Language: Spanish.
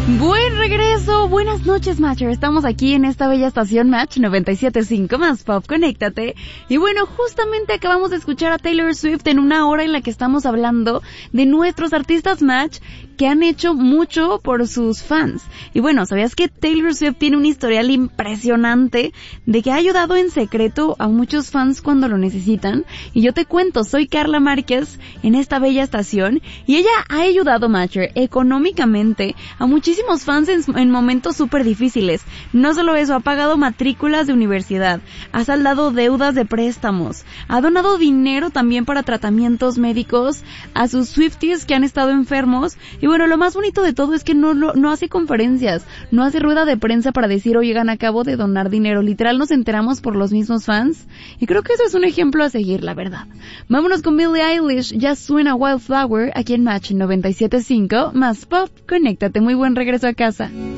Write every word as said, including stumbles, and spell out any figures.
Buen regreso, buenas noches, Matcher. Estamos aquí en esta bella estación Match noventa y siete punto cinco más Pop, conéctate. Y bueno, justamente acabamos de escuchar a Taylor Swift en una hora en la que estamos hablando de nuestros artistas Match que han hecho mucho por sus fans. Y bueno, ¿sabías que Taylor Swift tiene un historial impresionante de que ha ayudado en secreto a muchos fans cuando lo necesitan? Y yo te cuento, soy Carla Márquez en esta bella estación y ella ha ayudado, Matcher, económicamente a muchísimos fans en, en momentos súper difíciles. No solo eso, ha pagado matrículas de universidad, ha saldado deudas de préstamos, ha donado dinero también para tratamientos médicos a sus Swifties que han estado enfermos. Y bueno, lo más bonito de todo es que no, no, no hace conferencias, no hace rueda de prensa para decir, oigan, acabo de donar dinero. Literal nos enteramos por los mismos fans. Y creo que eso es un ejemplo a seguir, la verdad. Vámonos con Billie Eilish, ya suena Wildflower aquí en Match noventa y siete punto cinco más Pop, conéctate, muy buen regreso a casa.